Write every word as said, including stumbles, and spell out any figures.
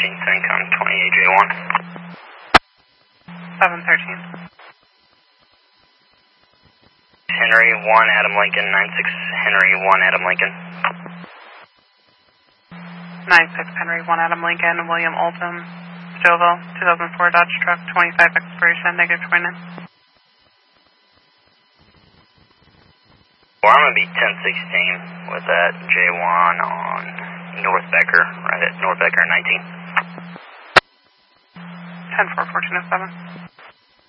thirteen, CENTCOM twenty-eight J one. seven thirteen. Henry one, Adam Lincoln, nine six Henry one, Adam Lincoln. nine six Henry one, Adam Lincoln, William Oldham, Stouffville, two thousand four Dodge truck, twenty-five expiration, negative twenty-nine. Well, I'm going to be ten sixteen with that J one on North Becker, right at North Becker nineteen. ten four, fourteen oh seven.